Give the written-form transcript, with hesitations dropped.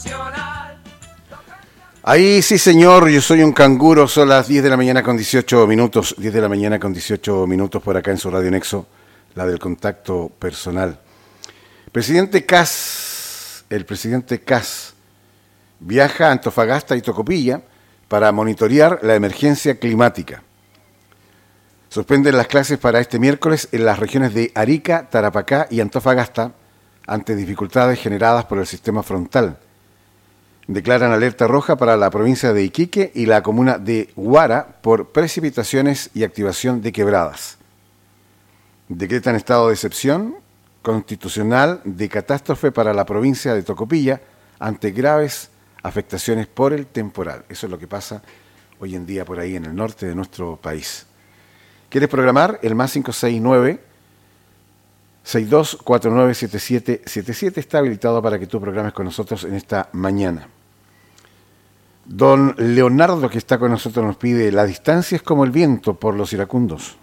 Ahí sí, señor, yo soy un canguro, son las 10 de la mañana con 18 minutos, 10 de la mañana con 18 minutos por acá en su Radio Nexo, la del contacto personal. El presidente Kast viaja a Antofagasta y Tocopilla para monitorear la emergencia climática. Suspenden las clases para este miércoles en las regiones de Arica, Tarapacá y Antofagasta ante dificultades generadas por el sistema frontal. Declaran alerta roja para la provincia de Iquique y la comuna de Huara por precipitaciones y activación de quebradas. Decretan estado de excepción constitucional de catástrofe para la provincia de Tocopilla ante graves afectaciones por el temporal. Eso es lo que pasa hoy en día por ahí en el norte de nuestro país. ¿Quieres programar? El más 569-6249-7777 está habilitado para que tú programes con nosotros en esta mañana. Don Leonardo, que está con nosotros, nos pide: la distancia es como el viento por los iracundos.